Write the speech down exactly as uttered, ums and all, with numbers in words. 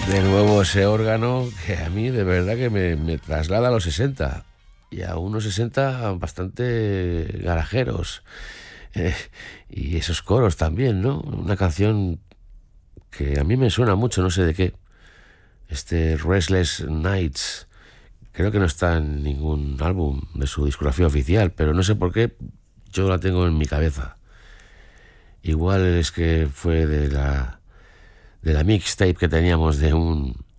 De nuevo ese órgano que a mí de verdad que me, me traslada a los sesenta y a unos sesenta bastante garajeros. Eh, y esos coros también, ¿no? Una canción que a mí me suena mucho, no sé de qué. Este Restless Nights, creo que no está en ningún álbum de su discografía oficial, pero no sé por qué yo la tengo en mi cabeza. Igual es que fue de la de la mixtape que teníamos de un